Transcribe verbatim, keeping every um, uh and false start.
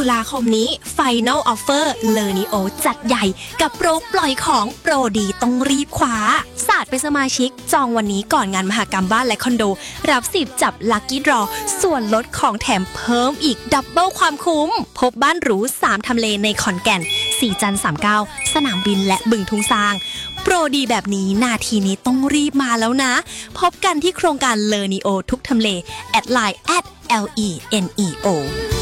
ลาคมนี้ Final Offer เลอนิโอจัดใหญ่กับโปรปล่อยของโปรดีต้องรีบคว้าศาสตร์เป็นสมาชิกจองวันนี้ก่อนงานมหกรรมบ้านและคอนโดรับสิทธิ์จับลัคกี้ดรอส่วนลดของแถมเพิ่มอีกดับเบิลความคุ้มพบบ้านหรูสามทำเลในขอนแก่นสี่จันทร์สามสิบเก้าสนามบินและบึงทุ่งซางโปรดีแบบนี้นาทีนี้ต้องรีบมาแล้วนะพบกันที่โครงการเลอนิโอทุกทำเลแอดไลน์ แอท แอล อี เอ็น อี โอ